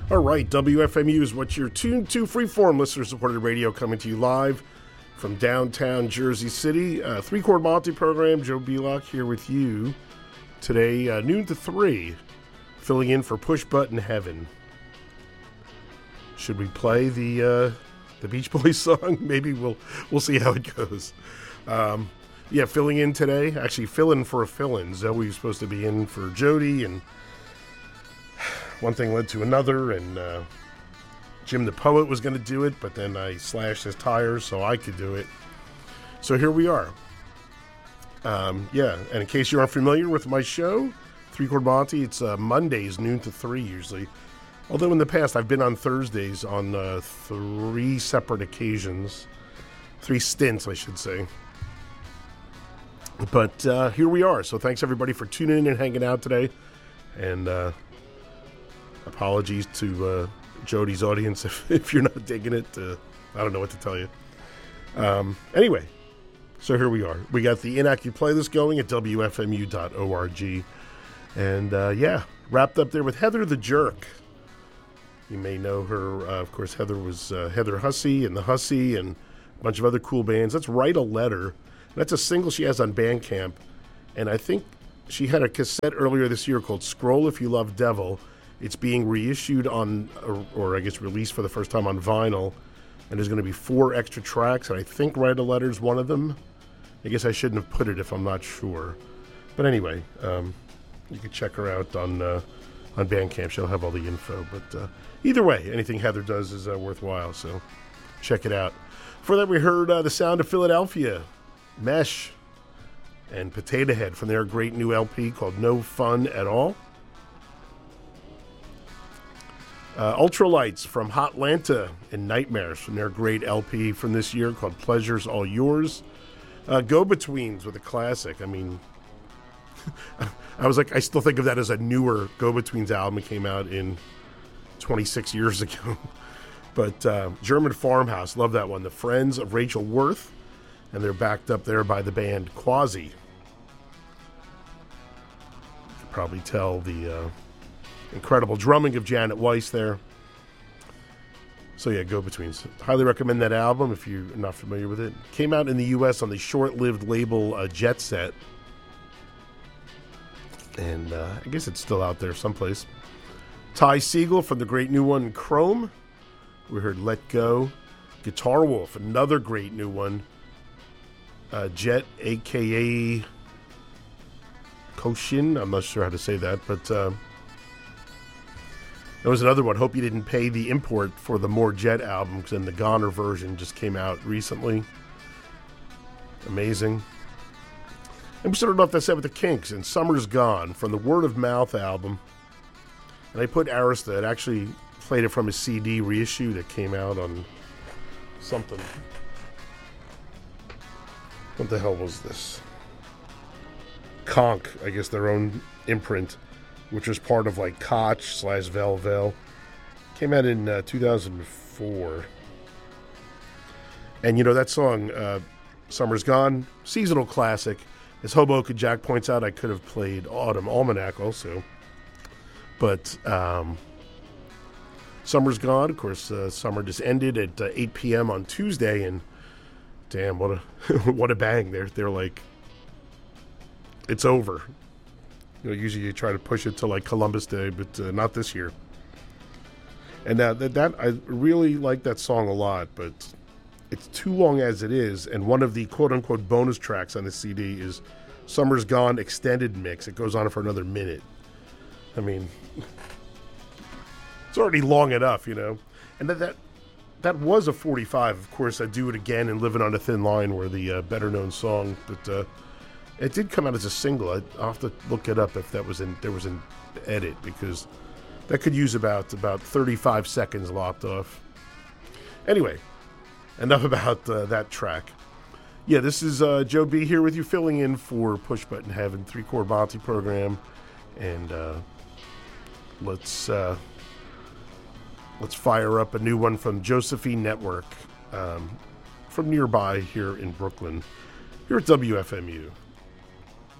All right, WFMU is what you're tuned to. Freeform listener-supported radio coming to you live from downtown Jersey City. Three-Chord Monty program. Joe Belock here with you today, noon to 3, filling in for Push Button Heaven. Should we play the Beach Boys song? Maybe we'll see how it goes. Filling in today. Actually, filling for a fill-in. Zoe was supposed to be in for Jody, and one thing led to another, and Jim the Poet was going to do it, but then I slashed his tires so I could do it. So here we are. And in case you aren't familiar with my show, Three-Chord Monty, it's Mondays, noon to 3 usually. Although in the past I've been on Thursdays on 3 separate occasions. 3 stints, I should say. But here we are. So thanks everybody for tuning in and hanging out today. And apologies to Jody's audience if you're not digging it. I don't know what to tell you. Anyway, so here we are. We got the Inaccurate playlist going at WFMU.org. And wrapped up there with Heather the Jerk. You may know her, of course. Heather was Heather Hussey and the Hussey and a bunch of other cool bands. Let's Write a Letter. That's a single she has on Bandcamp. And I think she had a cassette earlier this year called Scroll If You Love Devil. It's being reissued on, or I guess released for the first time on vinyl. And there's going to be 4 extra tracks. And I think Write a Letter is one of them. I guess I shouldn't have put it if I'm not sure. But anyway, you can check her out on Bandcamp. She'll have all the info. But either way, anything Heather does is worthwhile. So check it out. For that, we heard The Sound of Philadelphia, Mesh, and Potato Head from their great new LP called No Fun at All. Ultralights from Hotlanta and Nightmares from their great LP from this year called Pleasure's All Yours. Go-Betweens with a classic. I mean, I was like, I still think of that as a newer Go-Betweens album. It came out in 26 years ago. But German Farmhouse, love that one. The Friends of Rachel Worth, and they're backed up there by the band Quasi. You can probably tell the incredible drumming of Janet Weiss there. So yeah, Go-Betweens. Highly recommend that album if you're not familiar with it. Came out in the U.S. on the short-lived label Jet Set. And I guess it's still out there someplace. Ty Segall from the great new one, Chrome. We heard Let Go. Guitar Wolf, another great new one. Jet, a.k.a. Koshin. I'm not sure how to say that, but there was another one. Hope you didn't pay the import for the More Jet album, because then the Goner version just came out recently. Amazing. And we started off that set with the Kinks and Summer's Gone from the Word of Mouth album. And I put Arista. It actually played it from a CD reissue that came out on something. What the hell was this? Conch, I guess their own imprint, which was part of like Koch / Velvel. Came out in 2004. And you know that song, Summer's Gone, seasonal classic. As Hoboken Jack points out, I could have played Autumn Almanac also. But Summer's Gone, of course, summer just ended at 8 p.m. on Tuesday, and damn, what a bang. They're like, it's over. You know, usually you try to push it to like Columbus Day, but not this year. And that I really like that song a lot, but it's too long as it is. And one of the quote-unquote bonus tracks on the CD is Summer's Gone Extended Mix. It goes on for another minute. I mean, it's already long enough, you know. And that was a 45. Of course, I Do It Again and Living on a Thin Line were the better-known song. But it did come out as a single. I'll have to look it up if there was an edit, because that could use about 35 seconds lopped off. Anyway, enough about that track. Yeah, this is Joe B here with you, filling in for Push Button Heaven, Three-Chord Monty program. And let's fire up a new one from Josephine Network from nearby here in Brooklyn, here at WFMU.